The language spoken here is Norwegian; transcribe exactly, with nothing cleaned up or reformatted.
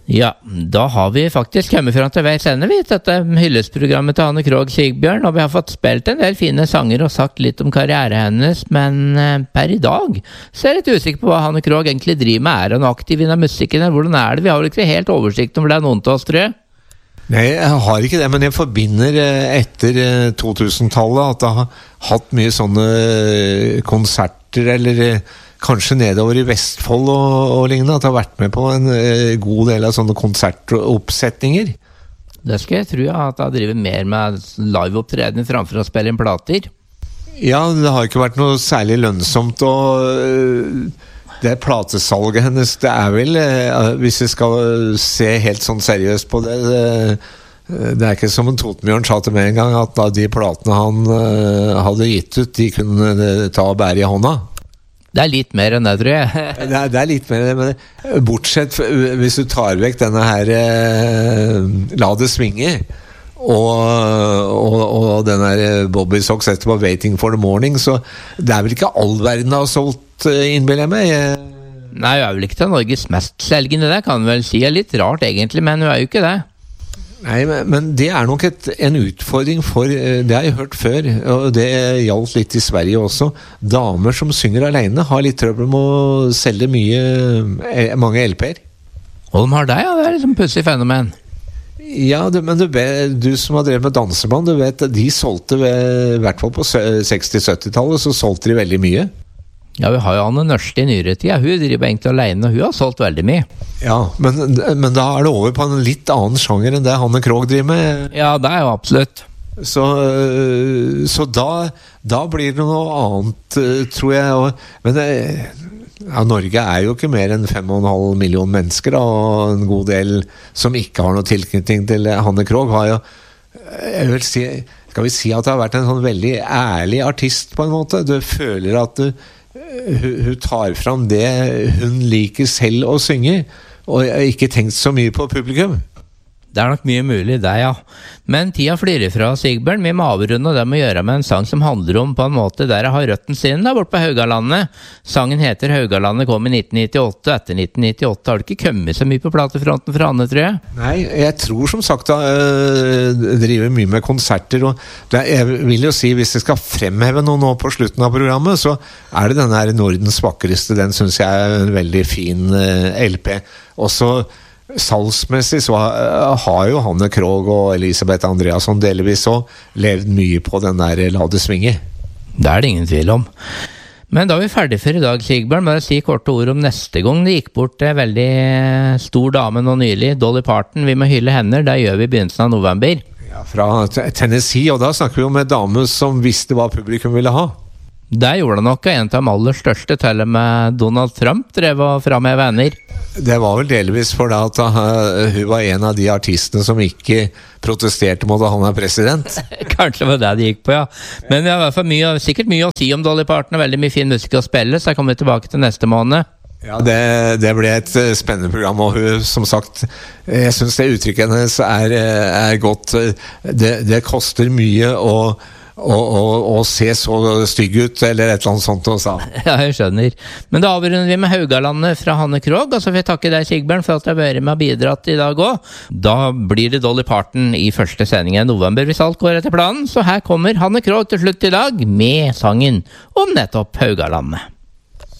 Ja, da har vi faktisk kommet frem til veis ende, vi, dette hyllestprogrammet til Hanne Krogh Sigbjørn, og vi har fått spilt en del fine sanger og sagt litt om karriere hennes, men eh, per i dag så er jeg litt usikker på hva Hanne Krogh egentlig driver med. Er hun aktiv innen musikken, eller hvordan er det? Vi har vel ikke helt oversikt over det noen til oss, tror jeg. Nei, jeg har ikke det, men jeg forbinder etter to tusen-tallet at jeg har hatt mye sånne konserter, eller kanskje nedover i Vestfold og, og lignende, at jeg har vært med på en uh, god del av sånne konsertoppsetninger. Det skal jeg tro, at jeg driver mer med liveopptreden framfor å spille inn plater. Ja, det har ikke vært noe særlig lønnsomt, og uh, det platesalget hennes, det er vel, uh, hvis vi skal se helt sånn seriøst på det, uh, det er ikke som en Totenbjørn sa til meg en gang, at da de platene han uh, hadde gitt ut, de kunne uh, ta og bære i hånda. Det er litt mer enn det, tror jeg. det, er, det er litt mer enn det, men bortsett hvis du tar vekk denne her eh, La det svinge og, og, og den her Bobby Socks etterpå Waiting for the Morning, så det er vel ikke all verden har solgt, innbiller jeg meg. Nei, hun er vel ikke til Norges mest selgende, det kan vel si. Det er litt rart egentlig, men hun er jo ikke det. Nei, men, men det er nok et, en utfordring for, det har jeg hørt før, og det gjaldt litt i Sverige også. Damer som synger alene har litt trøbbel med å selge mye, mange L P-er. Og de har det, ja, det er liksom pussig fenomen. Ja, du, men du, du som har drevet med danseband, du vet, de solgte ved, i hvert fall på seksti-sytti-tallet, så solgte de veldig mye. Ja, vi har jo Anne Nørste i nyere tid. Hun driver egentlig alene, og hun har solgt veldig mye. Ja, men, men da er det over på en litt annen sjanger enn det Hanne Krogh driver med. Ja, det er jo absolutt. Så, så da, da blir det noe annet, tror jeg. Og, men det, ja, Norge er jo ikke mer enn fem og en halv million mennesker, og en god del som ikke har noe tilknytning til Hanne Krogh har jo, jeg vil si, skal vi si at det har vært en sånn veldig ærlig artist på en måte. Du føler at du Hun, hun tar fram det hun liker selv å synge, og ikke tenkt så mye på publikum. Det er nok mye mulig det, ja. Men tida flyr ifra, Sigbjørn. Vi må avrunde det med å gjøre med en sang som handler om på en måte der jeg har røtten sin, da, bort på Haugalandet. Sangen heter Haugalandet, kom i nitten nittiåtte. Etter nitten nittiåtte har det ikke kommet så mye på platefronten fra Anne, tror jeg. Nei, jeg tror som sagt da øh, driver mye med konserter, og det, jeg vil jo si, hvis jeg skal fremheve noe nå på slutten av programmet, så er det denne her Nordens vakreste. Den synes jeg er en veldig fin øh, L P. Også salgsmessig så har jo Hanne Krogh og Elisabeth Andreasson delvis så levd mye på den der La det svinge. Det er det ingen tvil om. Men da er vi ferdig for i dag, Sigbjørn. Bare si korte ord om neste gang det gikk bort en veldig stor dame nå nylig, Dolly Parton. Vi må hylle henne, det gjør vi i begynnelsen av november. Ja, fra Tennessee, og da snakker vi om en dame som visste hva publikum ville ha. Det gjorde nok en av de aller største, til og med Donald Trump drev og fra med venner. Det var vel delvis for det at uh, hun var en av de artistene som ikke protesterte mot at han er president. Kanskje var det det gikk på, ja. Men vi har i hvert fall mye, sikkert mye å si om Dolly Parton, og veldig mye fin musikk å spille, så jeg kommer tilbake til neste måned. Ja, det, det ble et spennende program, og hun, som sagt, jeg synes det uttrykket hennes er, er godt. Det, det koster mye å Og, og, og se så stygg ut, eller et eller annet sånt hun sa. Ja, jeg skjønner. Men da avrunder vi med Haugalandet fra Hanne Krogh, og så vil jeg takke deg, Sigbjørn, for at du har vært med og bidratt i dag også. Da blir det Dolly Parton i første sending i november, hvis alt går etter planen. Så her kommer Hanne Krogh til slutt i dag med sangen om nettopp Haugalandet.